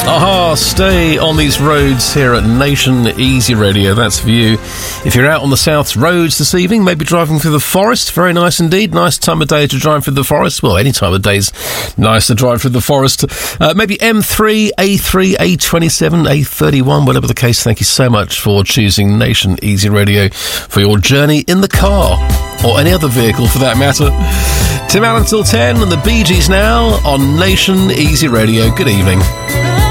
Aha, stay on these roads here at Nation Easy Radio. That's for you. If you're out on the South roads this evening, maybe driving through the forest, very nice indeed. Nice time of day to drive through the forest. Well, any time of day's nice to drive through the forest. Maybe M3, A3, A27, A31, whatever the case. Thank you so much for choosing Nation Easy Radio for your journey in the car, or any other vehicle for that matter. Tim Allen till 10 and the Bee Gees now on Nation Easy Radio. Good evening.